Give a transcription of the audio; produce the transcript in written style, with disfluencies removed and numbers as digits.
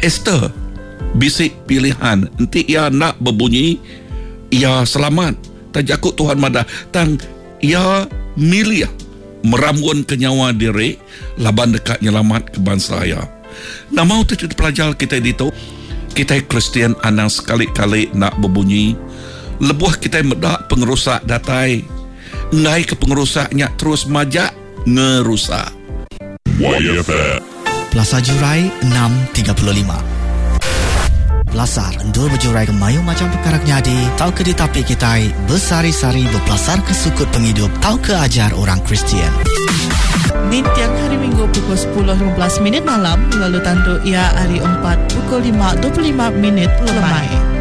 Esther bisik pilihan nanti ia nak berbunyi ia selamat tajakut Tuhan madah tang ia milih meramun ke nyawa diri laban dekat nyelamat ke bangsa ia. Nah mau tu pelajar kita dito kita Kristian anang sekali-kali nak berbunyi lebuh kita medak pengerusak datai ngai ke pengerusaknya terus majak ngerusak. YFM Plaza Jurai 6.35 Pelasar endul berjurai ke mayu macam perkara nyadi tau ke di tapi kita bersari-sari berpelasar ke sukut penghidup tau ke ajar orang Kristian. Di tiang hari Minggu pukul 10.15 malam lalu tantu ia hari 4 pukul 5.25 lemai.